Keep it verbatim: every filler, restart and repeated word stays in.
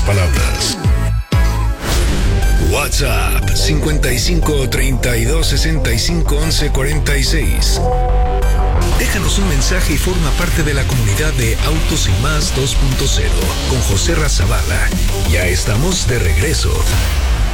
palabras. WhatsApp cincuenta y cinco, treinta y dos, sesenta y cinco, once, cuarenta y seis. Déjanos un mensaje y forma parte de la comunidad de Autos y Más dos punto cero con José Razabala. Ya estamos de regreso.